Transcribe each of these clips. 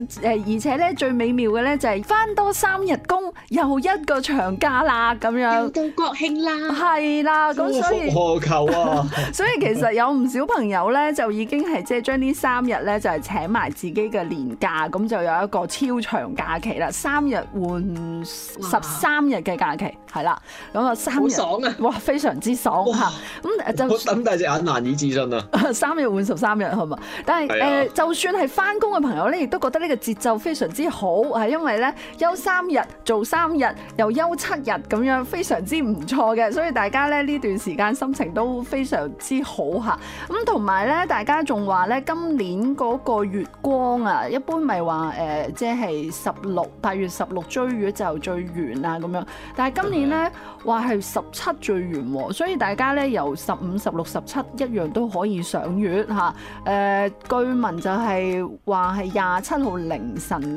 而且咧最美妙嘅咧就係返多3日工，又一個長假啦咁樣。 又到國慶啦， 係啦，咁所以何求啊？ 所以其實有唔少朋友咧就已經係即係將呢3日咧就係請埋自己嘅年假，咁就有一個超長假期啦，3日換13日嘅假期，係啦，咁啊3日好爽啊！ 哇，非常之爽嚇，咁就我瞪大隻眼難以置信啊 ！3日換13日係嘛？但係就算係返工嘅朋友咧，亦都覺得呢個節奏非常之好，係因為咧休3日做3日，又休7日咁樣，非常之唔錯嘅。所以大家咧呢段時間心情都非常之好嚇。咁同埋咧，大家仲話咧今年嗰個月光啊，一般咪話即係8月16追月就最圓啊咁樣。但係今年咧話係17最圓喎，所以大家咧由15、16、17一樣都可以賞月嚇。據聞就係話係27號凌晨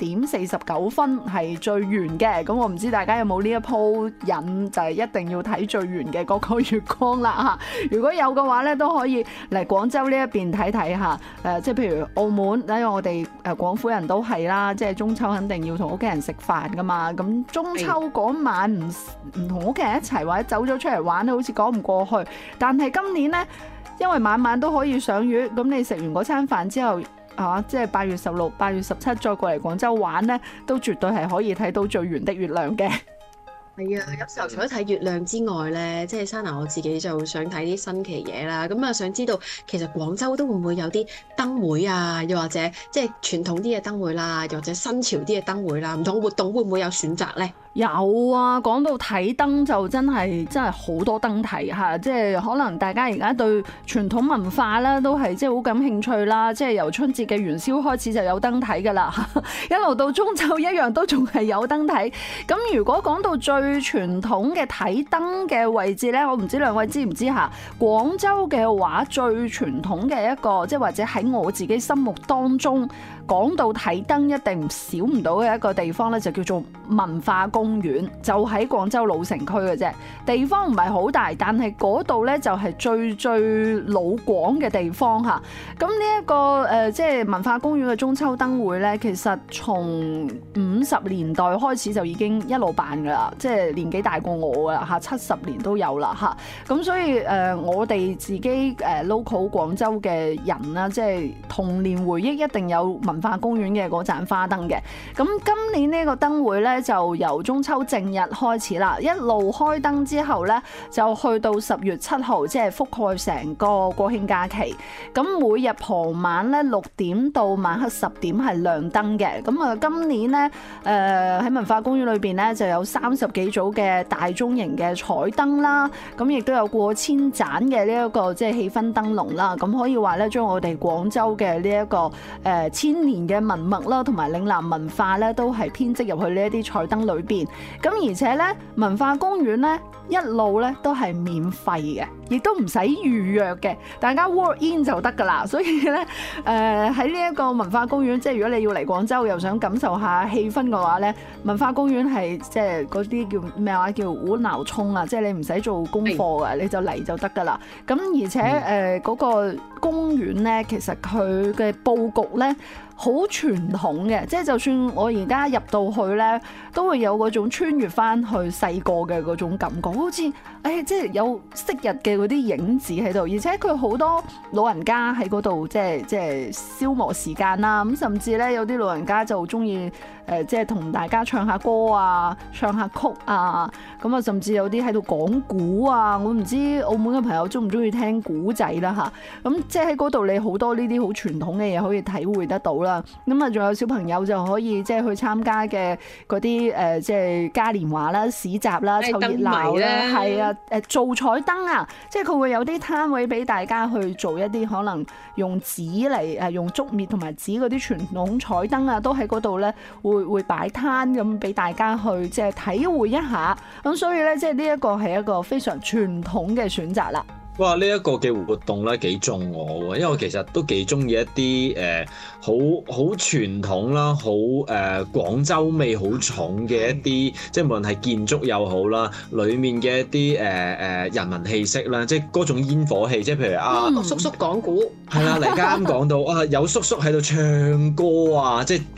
0:49係最圓嘅。咁我唔知大家有冇呢一鋪癮，就係一定要睇最圓嘅嗰個月光啦嚇。如果有嘅話咧，都可以嚟廣州呢一邊睇睇下。即係譬如澳門，因為我哋廣府人都係啦，即係中秋肯定要同屋企人食飯噶嘛。咁中秋嗰晚唔同屋企人一齊或者走咗出嚟玩咧，好似講唔過去。但係今年呢，因為晚晚都可以賞月，咁你食完嗰餐飯之後，即係8月16、8月17再過嚟廣州玩呢，都絕對係可以睇到最圓的月亮嘅。 係啊，有時候除咗睇月亮之外咧，即係Sana我自己就想睇啲新奇嘢啦。咁啊，想知道其實廣州都會唔會有啲燈會啊？又或者即係傳統啲嘅燈會啦，又或者新潮啲嘅燈會啦，唔同活動會唔會有選擇咧？ 有啊，講到睇燈就真係好多燈睇嚇，即係可能大家而家對傳統文化啦都係即係好感興趣啦，即係由春節嘅元宵開始就有燈睇㗎啦，一路到中秋一樣都仲係有燈睇。咁如果講到最傳統嘅睇燈嘅位置呢，我唔知兩位知唔知嚇？廣州嘅話最傳統嘅一個，即係或者喺我自己心目當中講到睇燈一定少唔到嘅一個地方呢，就叫做文化公園，就喺廣州老城區嘅啫。地方唔係好大，但係嗰度呢就係最老廣嘅地方嚇。咁呢一個即係文化公園嘅中秋燈會呢，其實從50年代開始就已經一路辦㗎啦，即係年紀大過我㗎啦嚇，70年都有啦嚇。咁所以我哋自己local 廣州嘅人啦，即係童年回憶一定有文化公園嘅嗰盞花燈嘅。咁今年呢個燈會呢，就由中秋正日開始啦，一路開燈之後呢，就去到10月7號，即係覆蓋成個國慶假期。咁每日傍晚呢6點到晚黑10點係亮燈嘅。咁啊，今年呢，喺文化公園裏邊呢，就有30幾組嘅大中型嘅彩燈啦，咁亦都有過千盞嘅呢一個即係氣氛燈籠啦。咁可以話咧，將我哋廣州嘅呢一個千年嘅文物啦，同埋嶺南文化咧，都係編織入去呢一啲彩燈裏邊。咁而且咧，文化公園咧一路咧都係免費嘅，亦都唔使預約嘅，大家 walk in 就得噶啦。所以咧，喺呢一個文化公園，即係如果你要嚟廣州又想感受下氣氛嘅話咧，文化公園係即係嗰啲叫咩話，叫無腦衝啊！即係你唔使做功課嘅，你就嚟就得噶啦。咁而且嗰個公園咧，其實佢嘅佈局咧好傳統嘅，即係就算我而家入到去咧，都會有嗰種穿越翻去細個嘅嗰種感覺，好似即係有昔日嘅嗰啲影子喺度，而且佢好多老人家喺嗰度，即係消磨時間啦。咁甚至咧有啲老人家就中意即係同大家唱下歌啊，唱下曲啊，咁啊甚至有啲喺度講古啊。我唔知澳門嘅朋友中唔中意聽古仔啦嚇。咁即係喺嗰度你好多呢啲好傳統嘅嘢可以體會得到啦。咁啊仲有小朋友就可以即係去參加嘅嗰啲即係嘉年華啦、市集啦、湊熱鬧啦，係啊做彩燈啊，即係佢會有啲攤位俾大家去做一啲可能用紙嚟用竹篾同埋紙嗰啲傳統彩燈啊，都喺嗰度咧會擺攤咁俾大家去即係體會一下。咁所以咧即係呢一個係一個非常傳統嘅選擇啦。 哇！呢一個嘅活動咧幾中我喎，因為我其實都幾中意一啲好傳統啦，好廣州味好重嘅一啲，即係無論係建築又好啦，裡面嘅一啲人民氣息啦，即係嗰種煙火氣，即係譬如叔叔講古， 係啦，黎家啱講到有叔叔喺度唱歌啊，即係